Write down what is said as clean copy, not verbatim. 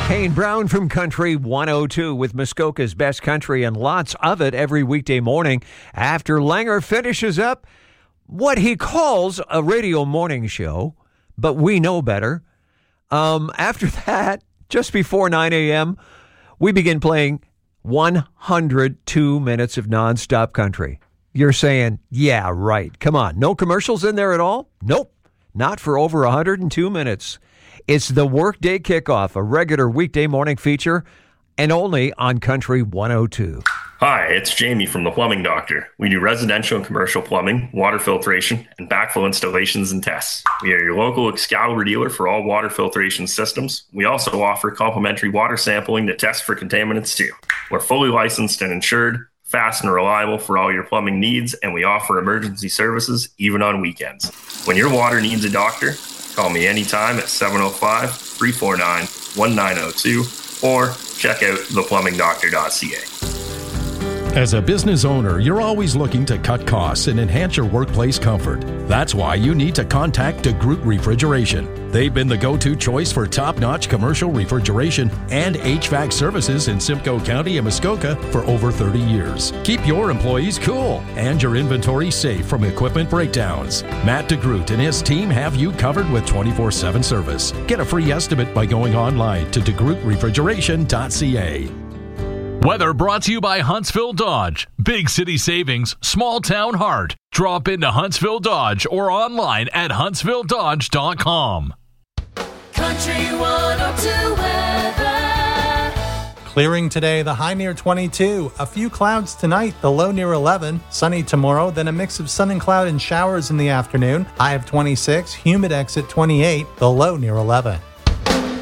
Kane Brown from Country 102 with Muskoka's Best Country, and lots of it every weekday morning after Langer finishes up what he calls a radio morning show, but we know better. After that, just before 9 a.m., we begin playing 102 minutes of nonstop country. You're saying, yeah, right. Come on. No commercials in there at all? Nope. Not for over 102 minutes. It's the Workday Kickoff, a regular weekday morning feature, and only on Country 102. Hi, it's Jamie from The Plumbing Doctor. We do residential and commercial plumbing, water filtration, and backflow installations and tests. We are your local Excalibur dealer for all water filtration systems. We also offer complimentary water sampling to test for contaminants too. We're fully licensed and insured, fast and reliable for all your plumbing needs, and we offer emergency services even on weekends. When your water needs a doctor, call me anytime at 705-349-1902 or check out theplumbingdoctor.ca. As a business owner, you're always looking to cut costs and enhance your workplace comfort. That's why you need to contact DeGroot Refrigeration. They've been the go-to choice for top-notch commercial refrigeration and HVAC services in Simcoe County and Muskoka for over 30 years. Keep your employees cool and your inventory safe from equipment breakdowns. Matt DeGroot and his team have you covered with 24/7 service. Get a free estimate by going online to degrootrefrigeration.ca. Weather brought to you by Huntsville Dodge. Big city savings, small town heart. Drop into Huntsville Dodge or online at huntsvilledodge.com. Country 102 weather. Clearing today, the high near 22. A few clouds tonight, the low near 11. Sunny tomorrow, then a mix of sun and cloud and showers in the afternoon. High of 26, humid exit 28, the low near 11.